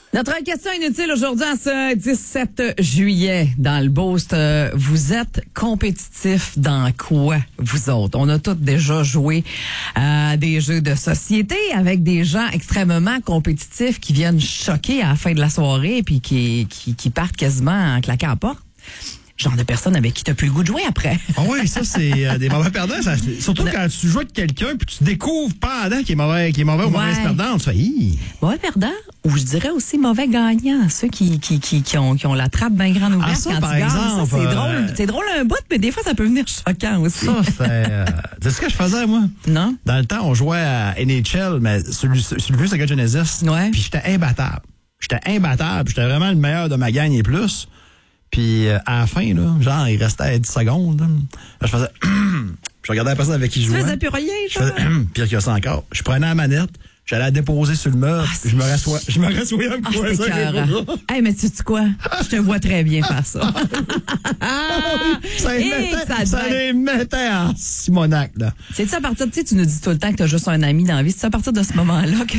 Notre question inutile aujourd'hui, en ce 17 juillet, dans le Boost, vous êtes compétitifs dans quoi, vous autres? On a tous déjà joué à des jeux de société avec des gens extrêmement compétitifs qui viennent choquer à la fin de la soirée puis qui partent quasiment en claquant à la porte. Genre de personnes avec qui t'as plus le goût de jouer après. Ah oui, ça, c'est des mauvais perdants. Surtout quand tu joues avec quelqu'un puis tu découvres pendant qu'il est mauvais ou mauvaise perdante. Tu fais, hi. Mauvais perdant, ou je dirais aussi mauvais gagnant. Ceux qui ont la trappe bien grande ouverte ça, quand par tu gagnes. exemple, Ça, c'est drôle. C'est drôle un bout, mais des fois, ça peut venir choquant aussi. Ça, c'est... c'est ce que je faisais, moi. Non? Dans le temps, on jouait à NHL, mais sur le vieux Sega Genesis. Ouais. Puis j'étais imbattable. J'étais vraiment le meilleur de ma gang et plus. Puis à la fin, là, genre, il restait 10 secondes. Là, je faisais... je regardais la personne avec qui je jouais. Tu faisais plus rien, je faisais... Pire que ça encore. Je prenais la manette, j'allais la déposer sur le meuble, puis je me rassoyais à me coincer. Hey, mais tu sais quoi? Je te vois très bien faire ça. Ça les mettait en Simonac, là. C'est ça à partir de, tu nous dis tout le temps que tu as juste un ami dans la vie. C'est à partir de ce moment-là que